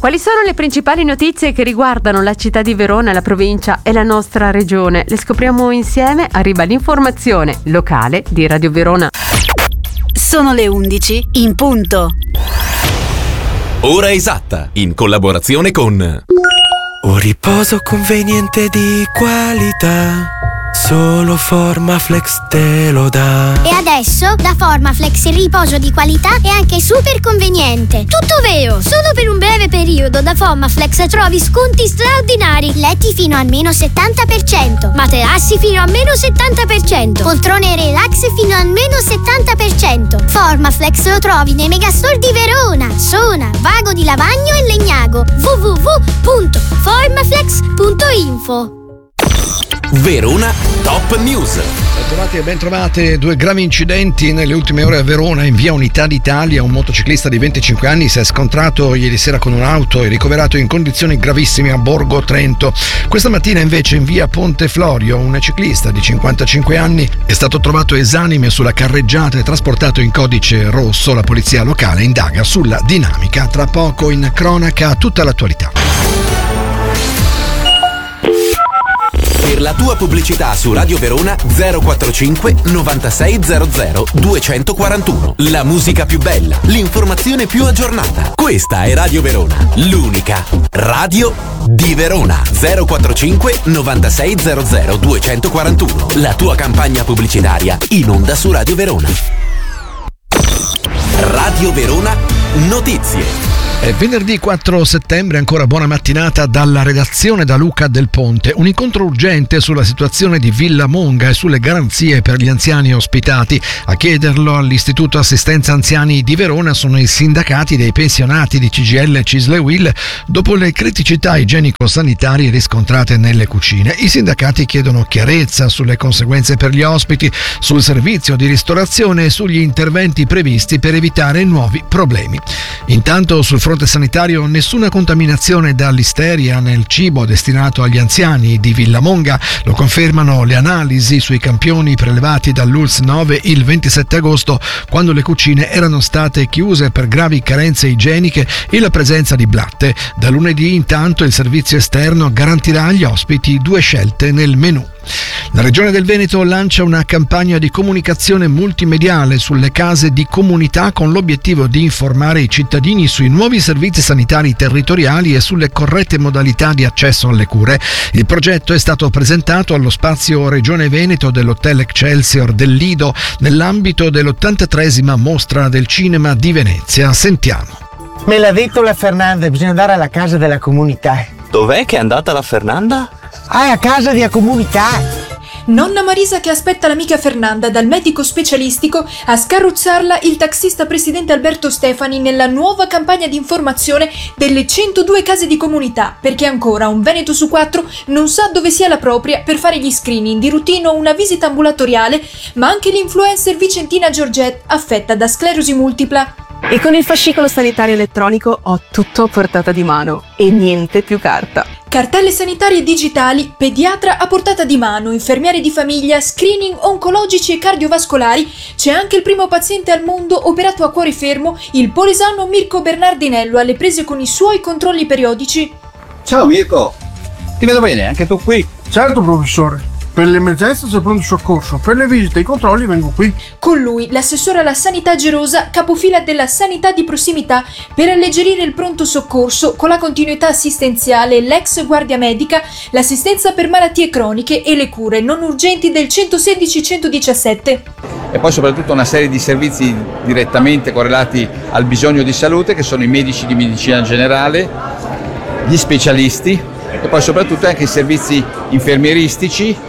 Quali sono le principali notizie che riguardano la città di Verona, la provincia e la nostra regione? Le scopriamo insieme. Arriva l'informazione locale di Radio Verona. Sono le 11 in punto. Ora esatta, in collaborazione con Un riposo conveniente di qualità, solo Formaflex te lo dà. E adesso da Formaflex il riposo di qualità è anche super conveniente. Tutto vero! Solo per un breve periodo da Formaflex trovi sconti straordinari. Letti fino a meno 70%, materassi fino a meno 70%, poltrone relax fino a meno 70%. Formaflex lo trovi nei megastore di Verona, Sona, Vago di Lavagno e Legnago. www.formaflex.info. Verona Top News. Bentrovati e bentrovate. 2 gravi incidenti nelle ultime ore a Verona. In via Unità d'Italia un motociclista di 25 anni si è scontrato ieri sera con un'auto e ricoverato in condizioni gravissime a Borgo Trento. Questa mattina invece in via Ponte Florio un ciclista di 55 anni è stato trovato esanime sulla carreggiata e trasportato in codice rosso. La polizia locale indaga sulla dinamica. Tra poco in cronaca tutta l'attualità. Per la tua pubblicità su Radio Verona 045 9600 241. La musica più bella, l'informazione più aggiornata. Questa è Radio Verona, l'unica radio di Verona. 045 9600 241. La tua campagna pubblicitaria in onda su Radio Verona. Radio Verona Notizie. È venerdì 4 settembre, ancora buona mattinata dalla redazione da Luca Del Ponte. Un incontro urgente sulla situazione di Villa Monga e sulle garanzie per gli anziani ospitati. A chiederlo all'Istituto Assistenza Anziani di Verona sono i sindacati dei pensionati di CGIL, CISL e UIL dopo le criticità igienico-sanitarie riscontrate nelle cucine. I sindacati chiedono chiarezza sulle conseguenze per gli ospiti, sul servizio di ristorazione e sugli interventi previsti per evitare nuovi problemi. Intanto sul fronte sanitario nessuna contaminazione da listeria nel cibo destinato agli anziani di Villa Monga. Lo confermano le analisi sui campioni prelevati dall'ULS 9 il 27 agosto, quando le cucine erano state chiuse per gravi carenze igieniche e la presenza di blatte. Da lunedì intanto il servizio esterno garantirà agli ospiti 2 scelte nel menù. La Regione del Veneto lancia una campagna di comunicazione multimediale sulle case di comunità con l'obiettivo di informare i cittadini sui nuovi servizi sanitari territoriali e sulle corrette modalità di accesso alle cure. Il progetto è stato presentato allo spazio Regione Veneto dell'Hotel Excelsior del Lido nell'ambito dell'83esima Mostra del Cinema di Venezia. Sentiamo. Me l'ha detto la Fernanda, bisogna andare alla casa della comunità. Dov'è che è andata la Fernanda? Ah, a casa della comunità. Nonna Marisa che aspetta l'amica Fernanda dal medico specialistico a scarrozzarla il taxista presidente Alberto Stefani nella nuova campagna di informazione delle 102 case di comunità, perché ancora un Veneto su 4 non sa dove sia la propria per fare gli screening di routine o una visita ambulatoriale, ma anche l'influencer Vicentina Giorgette affetta da sclerosi multipla. E con il fascicolo sanitario elettronico ho tutto a portata di mano e niente più carta. Cartelle sanitarie digitali, pediatra a portata di mano, infermieri di famiglia, screening oncologici e cardiovascolari. C'è anche il primo paziente al mondo operato a cuore fermo, il polesano Mirko Bernardinello, alle prese con i suoi controlli periodici. Ciao Mirko, ti vedo bene, anche tu qui? Certo professore. Per l'emergenza c'è pronto soccorso, per le visite e i controlli vengo qui. Con lui l'assessore alla sanità Gerosa, capofila della sanità di prossimità, per alleggerire il pronto soccorso con la continuità assistenziale, l'ex guardia medica, l'assistenza per malattie croniche e le cure non urgenti del 116-117. E poi soprattutto una serie di servizi direttamente correlati al bisogno di salute, che sono i medici di medicina generale, gli specialisti e poi soprattutto anche i servizi infermieristici,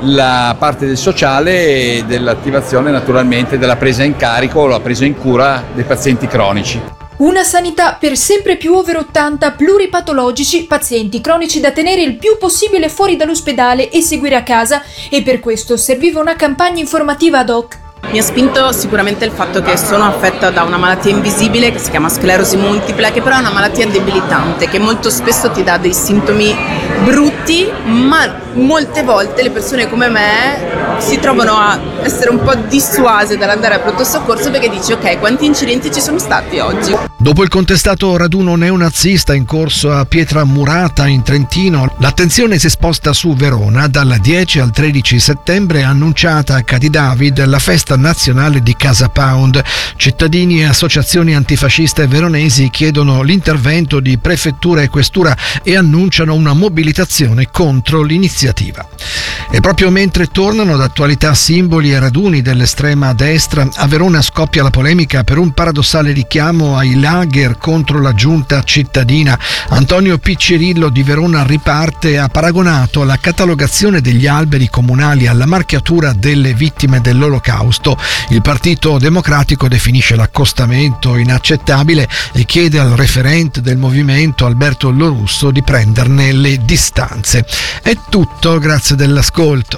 la parte del sociale e dell'attivazione naturalmente della presa in carico o la presa in cura dei pazienti cronici. Una sanità per sempre più over 80 pluripatologici, pazienti cronici da tenere il più possibile fuori dall'ospedale e seguire a casa, e per questo serviva una campagna informativa ad hoc. Mi ha spinto sicuramente il fatto che sono affetta da una malattia invisibile che si chiama sclerosi multipla, che però è una malattia debilitante, che molto spesso ti dà dei sintomi brutti, ma molte volte le persone come me si trovano a essere un po' dissuase dall'andare al pronto soccorso perché dici ok, quanti incidenti ci sono stati oggi? Dopo il contestato raduno neonazista in corso a Pietramurata in Trentino, l'attenzione si sposta su Verona. Dal 10 al 13 settembre è annunciata a Cadidavid la festa nazionale di Casa Pound. Cittadini e associazioni antifasciste veronesi chiedono l'intervento di prefettura e questura e annunciano una mobilitazione contro l'iniziativa. E proprio mentre tornano d'attualità simboli e raduni dell'estrema destra, a Verona scoppia la polemica per un paradossale richiamo ai lager contro la giunta cittadina. Antonio Piccirillo di Verona Riparte ha paragonato la catalogazione degli alberi comunali alla marchiatura delle vittime dell'Olocausto. Il Partito Democratico definisce l'accostamento inaccettabile e chiede al referente del movimento Alberto Lorusso di prenderne le distanze. È tutto, grazie dell'ascolto.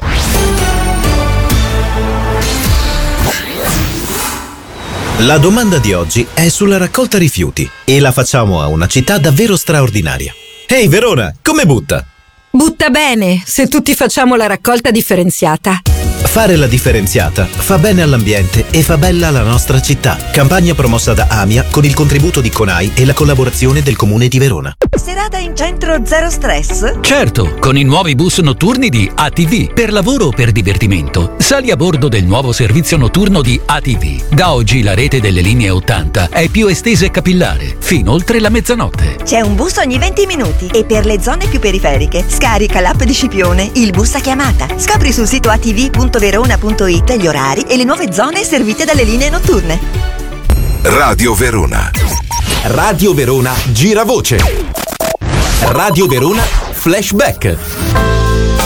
La domanda di oggi è sulla raccolta rifiuti e la facciamo a una città davvero straordinaria. Ehi Verona, come butta? Butta bene, se tutti facciamo la raccolta differenziata. Fare la differenziata fa bene all'ambiente e fa bella la nostra città. Campagna promossa da AMIA con il contributo di CONAI e la collaborazione del Comune di Verona. Serata in centro zero stress? Certo, con i nuovi bus notturni di ATV. Per lavoro o per divertimento, sali a bordo del nuovo servizio notturno di ATV. Da oggi la rete delle linee 80 è più estesa e capillare, fino oltre la mezzanotte. C'è un bus ogni 20 minuti e per le zone più periferiche scarica l'app di Scipione, il bus a chiamata. Scopri sul sito atv.verona.it gli orari e le nuove zone servite dalle linee notturne. Radio Verona. Radio Verona Giravoce. Radio Verona Flashback.